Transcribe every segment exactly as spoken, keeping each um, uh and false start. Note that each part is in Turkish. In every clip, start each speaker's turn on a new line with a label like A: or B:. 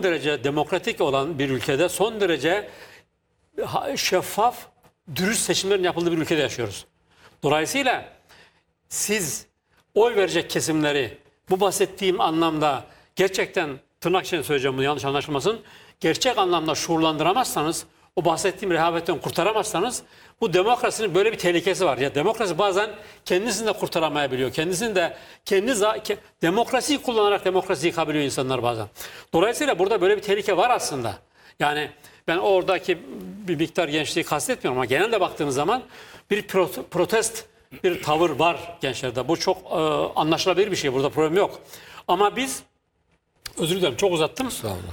A: derece demokratik olan bir ülkede, son derece şeffaf, dürüst seçimlerin yapıldığı bir ülkede yaşıyoruz. Dolayısıyla siz oy verecek kesimleri bu bahsettiğim anlamda gerçekten, tırnak içinde söyleyeceğim bunu, yanlış anlaşılmasın, gerçek anlamda şuurlandıramazsanız, o bahsettiğim rehavetten kurtaramazsanız, bu demokrasinin böyle bir tehlikesi var. Ya demokrasi bazen kendisini de kurtaramayabiliyor. Kendisini de kendi ke, demokrasiyi kullanarak demokrasiyi yıkabiliyor insanlar bazen. Dolayısıyla burada böyle bir tehlike var aslında. Yani ben oradaki bir miktar gençliği kastetmiyorum ama genelde baktığınız zaman bir protest bir tavır var gençlerde. Bu çok e, anlaşılabilir bir şey. Burada problem yok. Ama biz, özür dilerim çok uzattım.
B: Sağ olun.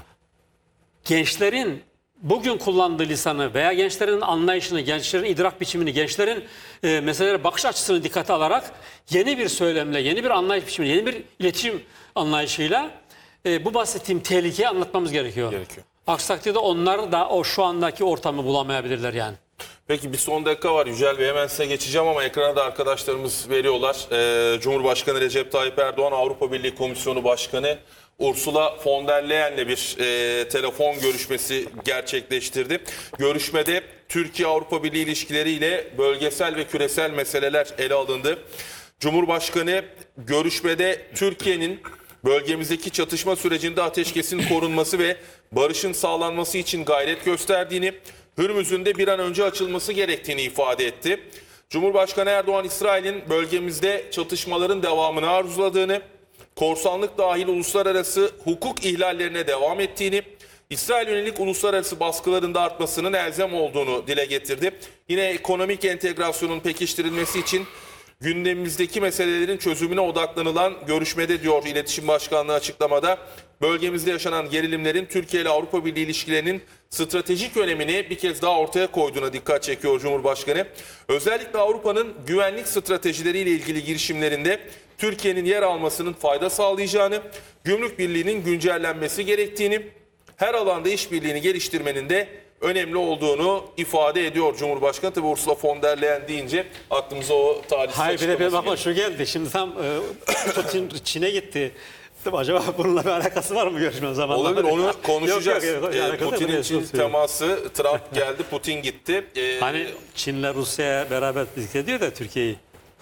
A: Gençlerin bugün kullandığı lisanı veya gençlerin anlayışını, gençlerin idrak biçimini, gençlerin e, meselelere bakış açısını dikkate alarak yeni bir söylemle, yeni bir anlayış biçimi, yeni bir iletişim anlayışıyla e, bu bahsettiğim tehlikeyi anlatmamız gerekiyor.
C: Gerekiyor.
A: Aksi takdirde onlar da o şu andaki ortamı bulamayabilirler yani.
C: Peki bir son dakika var Yücel Bey, hemen size geçeceğim ama ekrana da arkadaşlarımız veriyorlar. Ee, Cumhurbaşkanı Recep Tayyip Erdoğan, Avrupa Birliği Komisyonu Başkanı Ursula von der Leyen'le bir e, telefon görüşmesi gerçekleştirdi. Görüşmede Türkiye-Avrupa Birliği ilişkileriyle bölgesel ve küresel meseleler ele alındı. Cumhurbaşkanı görüşmede Türkiye'nin bölgemizdeki çatışma sürecinde ateşkesin korunması ve barışın sağlanması için gayret gösterdiğini, Hürmüz'ün de bir an önce açılması gerektiğini ifade etti. Cumhurbaşkanı Erdoğan, İsrail'in bölgemizde çatışmaların devamını arzuladığını, korsanlık dahil uluslararası hukuk ihlallerine devam ettiğini, İsrail yönelik uluslararası baskıların da artmasının elzem olduğunu dile getirdi. Yine ekonomik entegrasyonun pekiştirilmesi için gündemimizdeki meselelerin çözümüne odaklanılan görüşmede, diyor İletişim Başkanlığı açıklamada, bölgemizde yaşanan gerilimlerin Türkiye ile Avrupa Birliği ilişkilerinin stratejik önemini bir kez daha ortaya koyduğuna dikkat çekiyor Cumhurbaşkanı. Özellikle Avrupa'nın güvenlik stratejileriyle ilgili girişimlerinde Türkiye'nin yer almasının fayda sağlayacağını, gümrük birliğinin güncellenmesi gerektiğini, her alanda işbirliğini geliştirmenin de önemli olduğunu ifade ediyor Cumhurbaşkanı. Tabii Ursula von der Leyen deyince aklımıza o talihsiz
A: Hayır, bir de benim aklıma
C: geldi.
A: şu geldi. Şimdi tam e, Putin Çin'e gitti. Tabii acaba bununla bir alakası var mı görüşme zamanında?
C: Olabilir, onu konuşacağız.
A: Yok, yok, yok,
C: ee, Putin'in Çin teması, Trump geldi, Putin gitti. Ee,
A: hani Çin'le Rusya'ya beraber birlikte diyor da Türkiye'yi.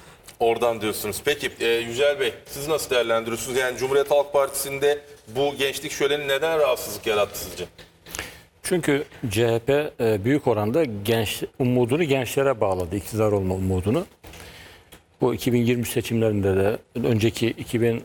C: Oradan diyorsunuz. Peki e, Yücel Bey, siz nasıl değerlendiriyorsunuz? Yani Cumhuriyet Halk Partisi'nde bu gençlik şöleni neden rahatsızlık yarattı sizce?
B: Çünkü C H P büyük oranda genç umudunu gençlere bağladı, iktidar olma umudunu. Bu iki bin yirmi üç seçimlerinde de, önceki iki bin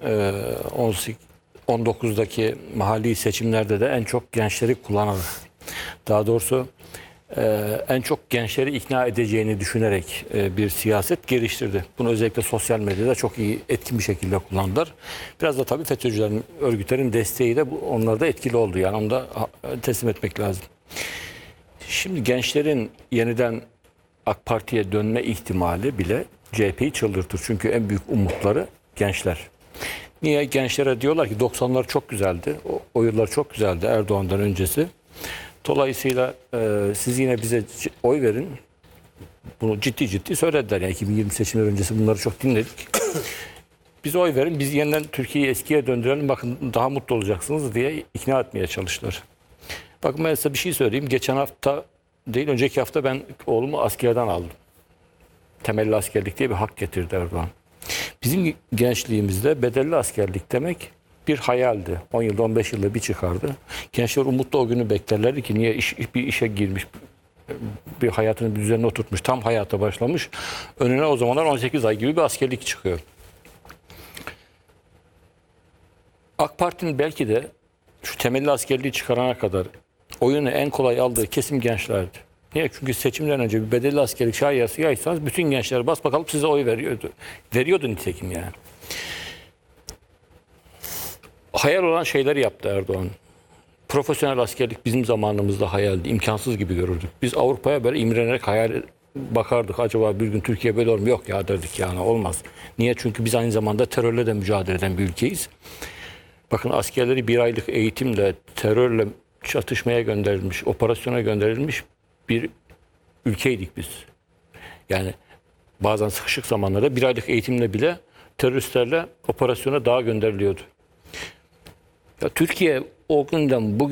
B: on dokuzdaki mahalli seçimlerde de en çok gençleri kullanarak, daha doğrusu en çok gençleri ikna edeceğini düşünerek bir siyaset geliştirdi. Bunu özellikle sosyal medyada çok iyi, etkin bir şekilde kullandılar. Biraz da tabii FETÖ'cülerin, örgütlerin desteği de onlarda etkili oldu. Yani onu da teslim etmek lazım. Şimdi gençlerin yeniden AK Parti'ye dönme ihtimali bile C H P'yi çıldırtır. Çünkü en büyük umutları gençler. Niye? Gençlere diyorlar ki doksanlar çok güzeldi. O, o yıllar çok güzeldi Erdoğan'dan öncesi. Dolayısıyla e, siz yine bize oy verin. Bunu ciddi ciddi söylediler. Yani iki bin yirmi seçimler öncesi bunları çok dinledik. Bize oy verin, biz yeniden Türkiye'yi eskiye döndürelim. Bakın daha mutlu olacaksınız diye ikna etmeye çalıştılar. Bakın ben size bir şey söyleyeyim. Geçen hafta değil, önceki hafta ben oğlumu askerden aldım. Temelli askerlik diye bir hak getirdi Erdoğan. Bizim gençliğimizde bedelli askerlik demek bir hayaldi. on yılda on beş yılda bir çıkardı. Gençler umutlu o günü beklerlerdi ki niye iş, bir işe girmiş, bir hayatını bir düzenine oturtmuş, tam hayata başlamış. Önüne o zamanlar on sekiz ay gibi bir askerlik çıkıyor. AK Parti'nin belki de şu temelli askerliği çıkarana kadar oyunu en kolay aldığı kesim gençlerdi. Niye? Çünkü seçimden önce bir bedelli askerlik şayesi yaysanız bütün gençler bas bakalım size oy veriyordu. Veriyordu nitekim yani. Hayal olan şeyleri yaptı Erdoğan. Profesyonel askerlik bizim zamanımızda hayaldi. İmkansız gibi görürdük. Biz Avrupa'ya böyle imrenerek hayal bakardık. Acaba bir gün Türkiye böyle olur mu? Yok ya derdik yani, olmaz. Niye? Çünkü biz aynı zamanda terörle de mücadele eden bir ülkeyiz. Bakın askerleri bir aylık eğitimle, terörle çatışmaya gönderilmiş, operasyona gönderilmiş bir ülkeydik biz. Yani bazen sıkışık zamanlarda bir aylık eğitimle bile teröristlerle operasyona daha gönderiliyordu. Ya Türkiye o günden bugün